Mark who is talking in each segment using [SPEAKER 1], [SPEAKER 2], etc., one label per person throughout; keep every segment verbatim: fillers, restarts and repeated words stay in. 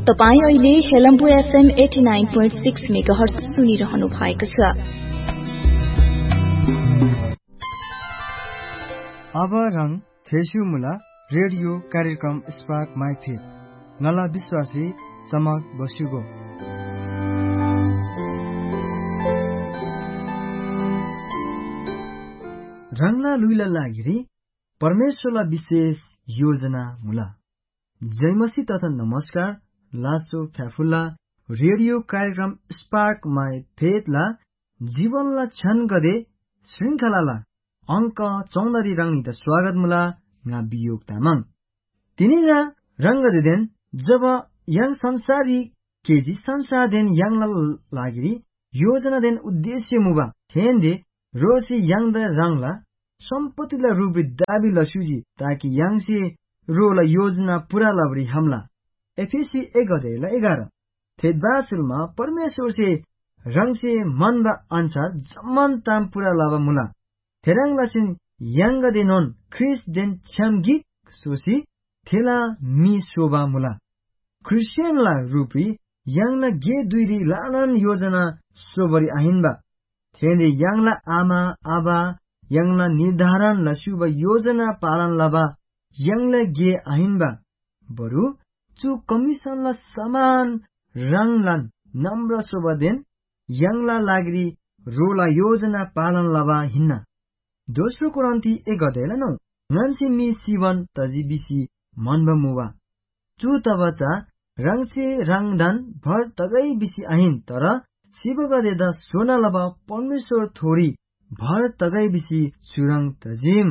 [SPEAKER 1] तपाई अहिले हेलम्बु एफएम नब्बे दशमलव छह मेगाहर्ज सुनिरहनु भएको छ।
[SPEAKER 2] अब रङ थेसुमुला रेडियो कार्यक्रम स्पार्क माई फेथ नला विश्वासी चमक बस्युगो रङला लुइला लागिरी परमेश्वरला विशेष योजना मुला। जयमसी तथा नमस्कार लासो फ्याफुल्ला रेडियो कार्यक्रम स्पार्क माई फेथला जीवनला क्षण गदे श्रृङ्खलाला अंक चौधरी रंग स्वागत मुला ना बियोग तामाङ तिनीगा रंग देन जब यङ संसारी केजी संसार देन यङला लागिरी योजना देन उद्देश्य मुबा थेन्दे रोसी यङ द रंगला सम्पत्तिला रूपी दाबी लसुजी ताकि यङसे रोला योजना पूरा लबरी हमला। एफएसी एघारला एघार थेदबासुलमा परमेश्वर से रंग से मन बा अनुसार जम्मन ताम पूरा लावा मुला। थेरंग लसिन यंग देनोन ख्रिस देन छ्यामगिक सोसी थेला मी शोभा मुला। क्रिस्चियन ला रूपी यंगला गे दुईरी लानन योजना सोबरी आहिनबा थेंदे यंगला आमा आबा यंगला निर्धारण लसुबा योजना पालन लबा यंगला गे आहिनबा बरु चु कमिशन ला समान रंगलन नम्र शोभा देन यंगला लागरी रोला योजना पालन लबा हिन्ना। दोस्रो कोरन्थी एघारला नौ नन्सी मी सिवन तजीबिसी मनबा मुवा चु तबचा रंग से रंगदान भर तगै बिसी आहिन तर शिव गदेदा सोना लबा परमेश्वर थोरी भर तगै बिसी सुरंग तजिम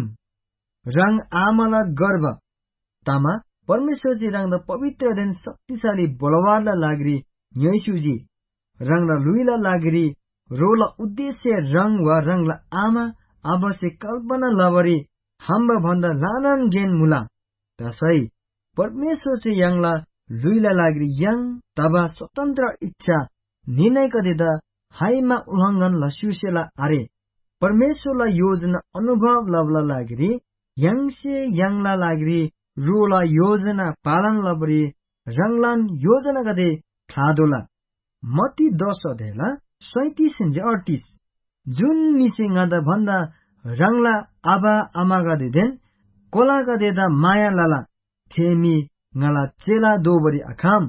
[SPEAKER 2] रंग आमला गर्व तामा परमेश्वर से रंग द पवित्र देन शक्तिशाली बलवारला लागरी न्यैसुजी रंगला लुइला लागरी रोला उद्देश्य रंग वा रंगला आमा आवश्यक कल्पना लबरी हम्बा भन्दा लानन गेन मुला तसै परमेश्वर से यंगला लुइला लागरी यङ तबा स्वतन्त्र इच्छा निर्णय कदेदा हाइमा उल्लङ्घन लसुसेला आरे परमेश्वरला योजना अनुभव लबला लागरी यङसे यङला लागरी रोला योजना पालन लबरी रंगलान योजना गदे खादोला। मती दस अध्यायला सैतिस अडतिस जुन मिसे गादा भन्दा रंगला आबा आमा गदे देन कोला गदेदा माया लाला थेमी ngala चेला दोबरी अखाम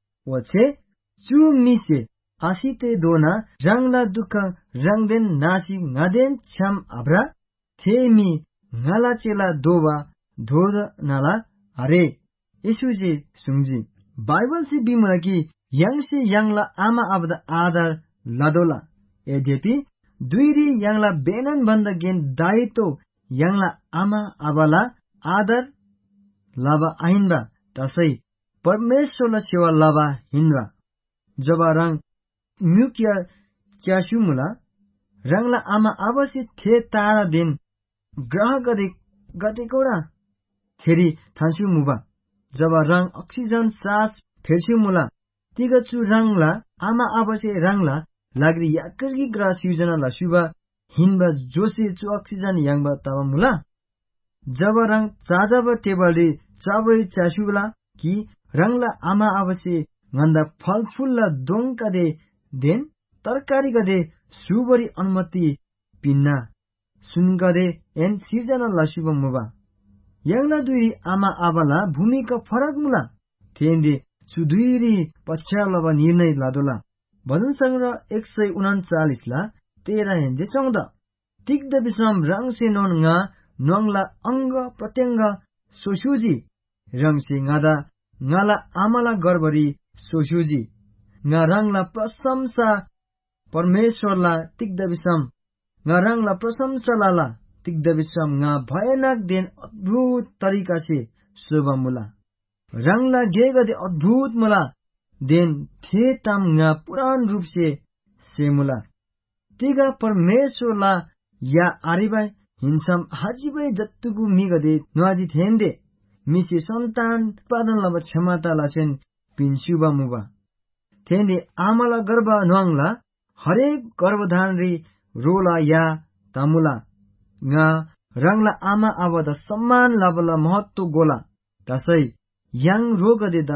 [SPEAKER 2] वचे चु मिसे आसिते दोना रंगला दुख रंगदेन नासी ngदेन छम अब्रा थेमी ngala चेला दोबा धोद नाला अरे यसुजे सुंगजी बाइबल से बिमरा की यंग से यंगला आमा अबदा आदर लदोला यद्यपि दुईरी यंगला बेनन बन्द गेन दायित्व यंगला आमा आबाला आदर लबा आहिनबा तसै परमेश्वरला सेवा लबा हिन्वा जब रंग म्युकिया च्यासुमुला रंगला आमा आवश्य थे तारा दिन ग्रह गदे गदेकोडा थेरी थान्सु मुबा जब रंग अक्सिजन सास फेर्सुमुला तिगचु रंगला आमा आवश्य रंगला लाग्री याकर्गी ग्रह सिर्जना लसुबा हिन्बा जोसे चु अक्सिजन याङबा तब मुला जब रंग चाजब टेबलले चाबरी चासुला कि रंगला आमा आवश्य गन्दा फलफुलला दोङ कदे देन तरकारी गदे सुबरी अनुमति पिन्ना सुन गदे एन सिर्जना लसुबा मुबा यंगला दुईरी आमा आबाला भूमिका फरक मुला थेन्दे चु दुईरी पछ्या लबा निर्णय लादोला। भजन संग्रह एक सय उनाचालिस ला तेह्र हेन्जे चौध तिग्द विश्राम रंग से नोन nga नोङला अंग प्रत्यंग सोसुजी रंग से ngada ngala आमाला गर्भरी सोसुजी nga रंगला प्रशंसा परमेश्वरला तिग्द विश्राम nga रंगला प्रशंसा लाला तिग्द विश्राम nga भयानक देन अद्भुत तरीका से शोभा मुला रंगला गेगदे अद्भुत मुला देन थे तम nga पुरान रूप से से मुला तिगा परमेश्वरला या आरिबाई हिंसम हाजिबाई जत्तुगु मिगदे नवाजी थेन्दे मिसे सन्तान उत्पादन लब क्षमता लासेन पिन्सुबा मुबा थेन्दे आमाला गर्भ नवाङला हरेक गर्भधारी रोला या तमुला nga रंगला आमा आबद सम्मान लबला महत्व गोला तसै yang roga de da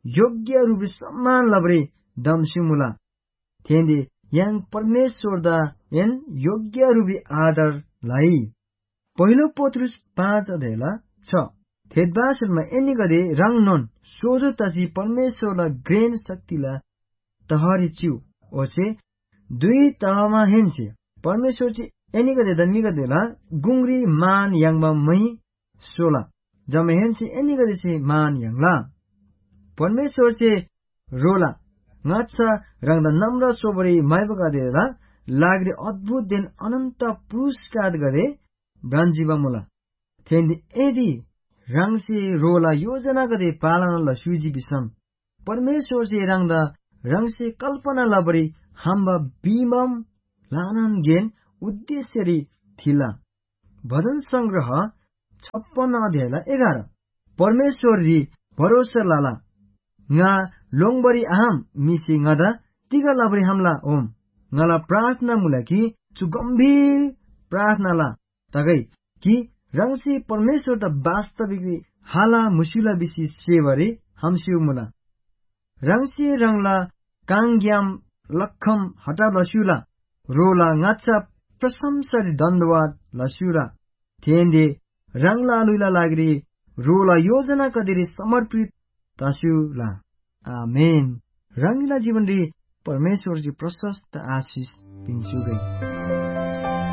[SPEAKER 2] योग्य रूपी सम्मान लबरे दमसिमुला थेंदे yang परमेश्वर दा एन योग्य रूपी आदर लाई पहिलो पत्रुस पाँच अध्यायला छ थेदबासरमा एनी गदे रंग नोन सोझो तसी परमेश्वरला ग्रेन शक्तिला तहरी च्यू ओसे दुई तहमा हेन्से परमेश्वर ची एनी गदे दमी गदेला गुंगरी मान यांगबा मही सोला जमे हेन्से एनी गदे से मान यांगला परमेश्वर से रोला ngacha rangda namra sobari maibaga dela lagre adbhut den ananta puruskar gare branjiba mula thendi edi rangse rola yojana gade palana la suji bisam परमेश्वर से rangda rangse kalpana labari hamba bimam lanan gen उद्देश्यरी थिला भजन संग्रह छप्पन अध्यायला एघार परमेश्वर री भरोसा लाला nga longbari aham misi ngada tiga labri hamla om ngala प्रार्थना मुला कि चु गंभीर प्रार्थना ला तगै कि रंगसी परमेश्वर त वास्तविक हाला मुसिला बिसी सेवरे हमसिउ मुला रंगसी रंगला कांग्याम लखम हटा लसुला रोला ngacha प्रशंसरी दण्डवाद लसुरा थेंदे रंगला लुला लागरी रोला योजना कदिरी समर्पित तासुला आमेन रंगीला जीवन रे परमेश्वर जी प्रशस्त आशीष दिन्छु गई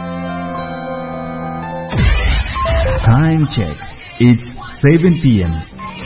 [SPEAKER 3] Time check. It's seven p m